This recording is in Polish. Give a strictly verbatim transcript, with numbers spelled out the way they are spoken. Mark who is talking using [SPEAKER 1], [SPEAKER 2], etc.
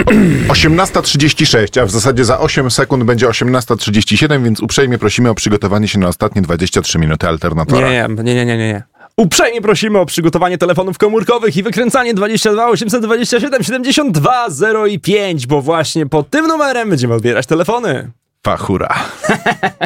[SPEAKER 1] osiemnasta trzydzieści sześć, a w zasadzie za osiem sekund będzie osiemnasta trzydzieści siedem, więc uprzejmie prosimy o przygotowanie się na ostatnie dwadzieścia trzy minuty alternatora.
[SPEAKER 2] Nie, nie, nie, nie, nie, nie. Uprzejmie prosimy o przygotowanie telefonów komórkowych i wykręcanie dwadzieścia dwa osiemset dwadzieścia siedem siedemdziesiąt dwa zero pięć, bo właśnie pod tym numerem będziemy odbierać telefony.
[SPEAKER 1] Fachura.